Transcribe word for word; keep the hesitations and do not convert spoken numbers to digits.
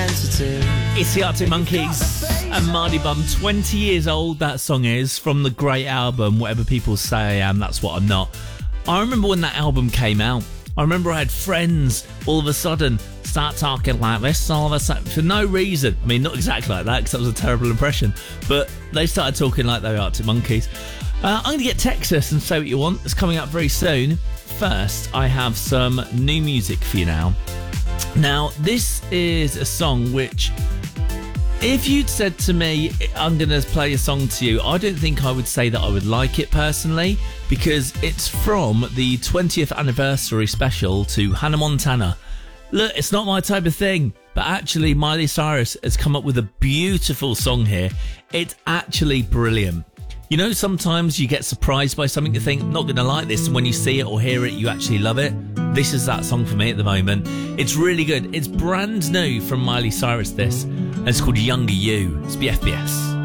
sensitive. It's the Arctic Monkeys and Mardy Bum. twenty years old that song is, from the great album Whatever People Say I Am, That's What I'm Not. I remember when that album came out. I remember I had friends all of a sudden start talking like this all of a sudden for no reason. I mean, not exactly like that because that was a terrible impression, but they started talking like they were Arctic Monkeys. Uh, I'm going to get Texas and Say What You Want. It's coming up very soon. First, I have some new music for you now. Now, this is a song which, if you'd said to me, I'm going to play a song to you, I don't think I would say that I would like it personally, because it's from the twentieth anniversary special to Hannah Montana. Look, it's not my type of thing, but actually Miley Cyrus has come up with a beautiful song here. It's actually brilliant. You know, sometimes you get surprised by something, you think, not going to like this, and when you see it or hear it, you actually love it. This is that song for me at the moment. It's really good. It's brand new from Miley Cyrus, this, and it's called Younger You. It's B F B S.